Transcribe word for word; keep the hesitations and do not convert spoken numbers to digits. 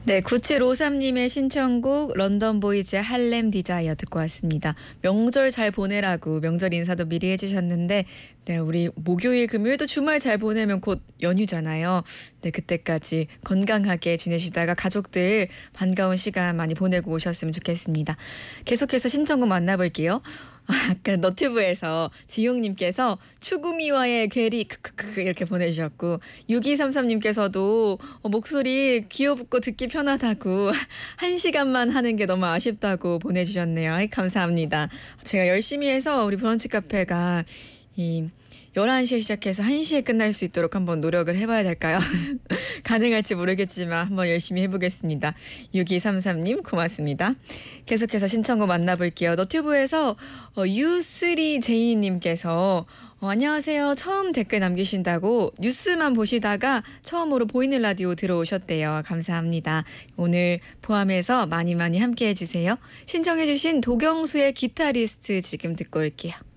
네, 구칠오삼님의 신청곡 런던 보이즈의 할렘 디자이어 듣고 왔습니다. 명절 잘 보내라고 명절 인사도 미리 해주셨는데 네, 우리 목요일 금요일도 주말 잘 보내면 곧 연휴잖아요. 네, 그때까지 건강하게 지내시다가 가족들 반가운 시간 많이 보내고 오셨으면 좋겠습니다. 계속해서 신청곡 만나볼게요. 아까 너튜브에서 지용님께서 추구미와의 괴리 크크크 이렇게 보내주셨고 육이삼삼님께서도 어, 목소리 귀엽고 듣기 편하다고 한 시간만 하는 게 너무 아쉽다고 보내주셨네요. 아이, 감사합니다. 제가 열심히 해서 우리 브런치 카페가 이 열한 시에 시작해서 한 시에 끝날 수 있도록 한번 노력을 해봐야 될까요? 가능할지 모르겠지만 한번 열심히 해보겠습니다. 육이삼삼님 고맙습니다. 계속해서 신청곡 만나볼게요. 너튜브에서 어, 유쓰리제이님께서 어, 안녕하세요. 처음 댓글 남기신다고 뉴스만 보시다가 처음으로 보이는 라디오 들어오셨대요. 감사합니다. 오늘 포함해서 많이 많이 함께 해주세요. 신청해주신 도경수의 기타리스트 지금 듣고 올게요.